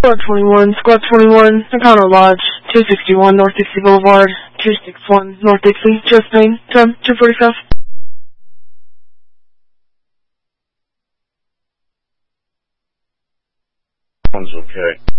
Squad 21, Econo Lodge, 261 North Dixie Boulevard, 261 North Dixie, Chest Pain, time 2:45. One's okay.